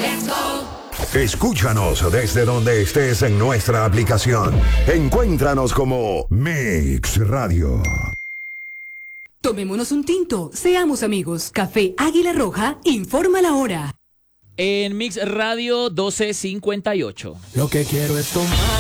Escúchanos desde donde estés en nuestra aplicación. Encuéntranos como Mix Radio. Tomémonos un tinto, seamos amigos. Café Águila Roja informa la hora. En Mix Radio 12:58. Lo que quiero es tomar.